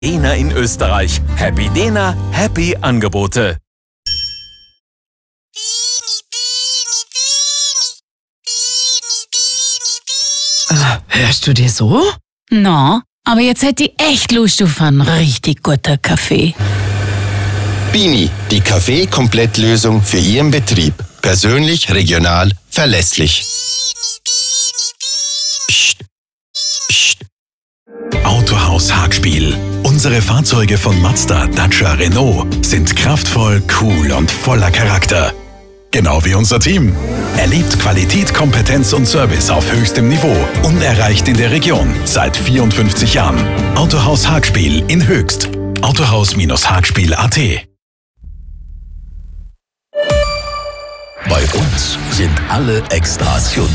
Dena in Österreich. Happy Dena, happy Angebote. Hörst du dir so? Na, aber jetzt hätte ich echt Lust auf einen richtig guten Kaffee. Bini, die Kaffee-Komplettlösung für Ihren Betrieb. Persönlich, regional, verlässlich. Psst. Psst. Autohaus Hagspiel. Unsere Fahrzeuge von Mazda, Dacia, Renault sind kraftvoll, cool und voller Charakter. Genau wie unser Team. Erlebt Qualität, Kompetenz und Service auf höchstem Niveau. Unerreicht in der Region. Seit 54 Jahren. Autohaus Hagspiel in Höchst. Autohaus-Hagspiel.at. Bei uns sind alle Extras